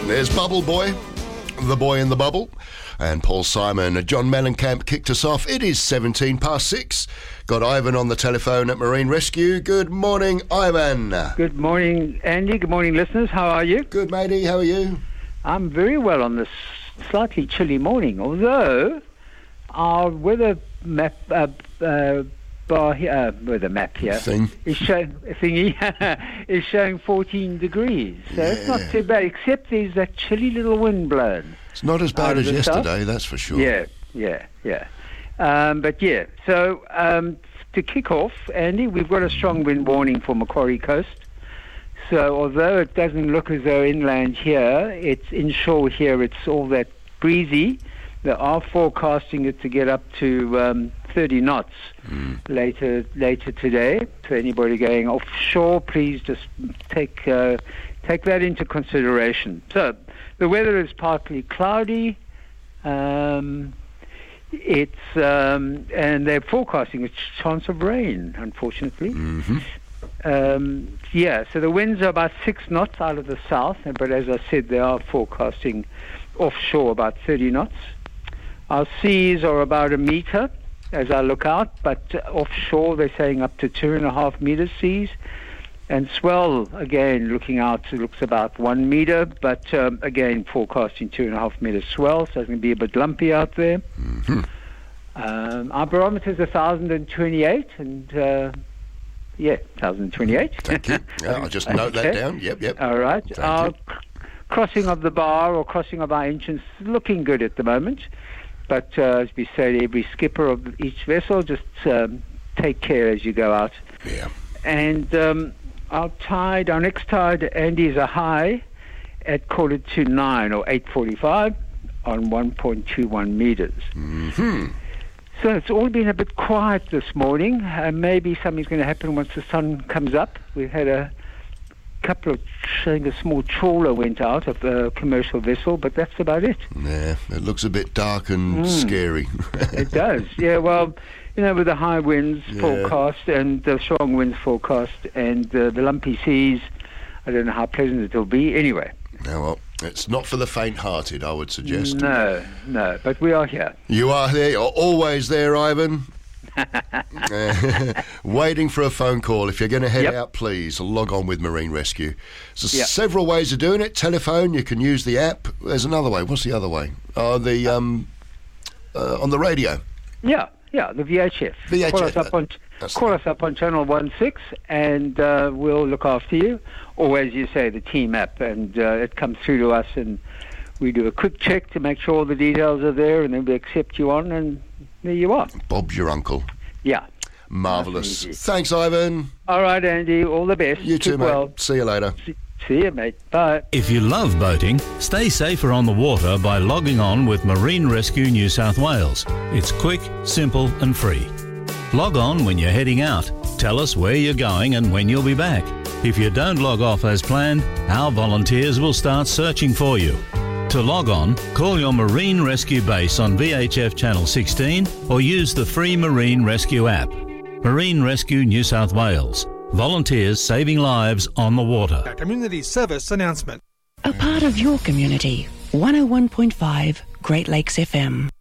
There's Bubble Boy, the boy in the bubble, and Paul Simon. John Mellencamp kicked us off. It is 6:17. Got Ivan on the telephone at Marine Rescue. Good morning, Ivan. Good morning, Andy. Good morning, listeners. How are you? Good, matey. How are you? I'm very well on this slightly chilly morning, although our weather map weather map here is showing 14 degrees. So it's not too bad, except there's that chilly little wind blowing. It's not as bad as yesterday, that's for sure. Yeah. So to kick off, Andy, we've got a strong wind warning for Macquarie Coast. So although it doesn't look as though inland here, it's inshore here, it's all that breezy. They are forecasting it to get up to 30 knots later today. So anybody going offshore, please just take that into consideration. So the weather is partly cloudy. And they're forecasting a chance of rain, unfortunately. So the winds are about 6 knots out of the south, but as I said, they are forecasting offshore about 30 knots. Our seas are about 1 meter as I look out, but offshore they're saying up to 2.5 meter seas. And swell, again, looking out, it looks about 1 meter, but again, forecasting 2.5 meter swell, so it's going to be a bit lumpy out there. Our barometer is 1,028, and 1,028. Thank you. Yeah, I'll just note that down. Yep. All right. Our crossing of the bar or crossing of our entrance is looking good at the moment. But as we say to every skipper of each vessel, just take care as you go out. Yeah. And our next tide, Andy, is a high at 9:15 or 8:45 on 1.21 meters. So it's all been a bit quiet this morning. Maybe something's going to happen once the sun comes up. We've had a couple of, I think a small trawler went out of a commercial vessel, but that's about it. Yeah, it looks a bit dark and scary. It does, yeah. Well, with the high winds forecast and the strong winds forecast and the lumpy seas, I don't know how pleasant it will be. Anyway. No, well, it's not for the faint-hearted, I would suggest. No, but we are here. You are there. You're always there, Ivan. Waiting for a phone call. If you're going to head out, please log on with Marine Rescue. There's several ways of doing it. Telephone, you can use the app. There's another way. What's the other way? On the radio. Yeah, the VHF. Call us up on channel 16 and we'll look after you. Or as you say, the team app, and it comes through to us and we do a quick check to make sure all the details are there, and then we accept you on, and there you are. Bob's your uncle. Yeah. Marvellous. Thanks, Ivan. All right, Andy. All the best. You too, mate. Well. See you later. See you, mate. Bye. If you love boating, stay safer on the water by logging on with Marine Rescue New South Wales. It's quick, simple and free. Log on when you're heading out. Tell us where you're going and when you'll be back. If you don't log off as planned, our volunteers will start searching for you. To log on, call your Marine Rescue base on VHF Channel 16 or use the free Marine Rescue app. Marine Rescue New South Wales. Volunteers saving lives on the water. A community service announcement. A part of your community. 101.5 Great Lakes FM.